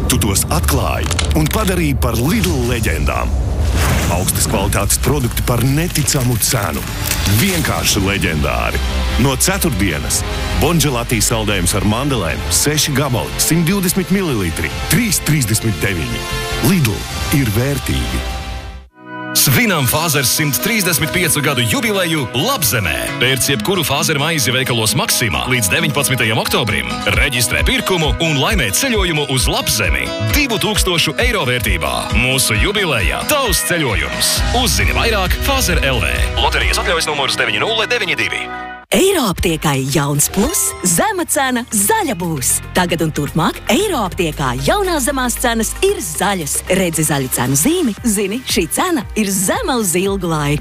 Tu tos atklāji un padarīji par Lidl leģendām. Augstas kvalitātes produkti par neticamu cenu. Vienkārši leģendāri. No ceturtdienas Bonželati saldējums ar mandelēm 6 gabali, 120 ml, 3,39. Lidl ir vērtīgi. Svinam Fāzers 135 gadu jubileju Labzemē. Pērc jebkuru Fāzeru maizi veikalos Maksimā līdz 19. oktobrim. Reģistrē pirkumu un laimē ceļojumu uz Labzemi 2,000 eiro vērtībā. Mūsu jubilejā tavs ceļojums. Uzzini vairāk Fāzer LV. Loterijas atļaujas numurs 9092. Eiroaptiekai jauns plus, zema cena, zaļa būs. Tagad un turpmāk Eiroaptiekā jaunās zemās cenas ir zaļas. Redzi zaļu cenu zīmi, zini, šī cena ir zema uz ilgu laiku.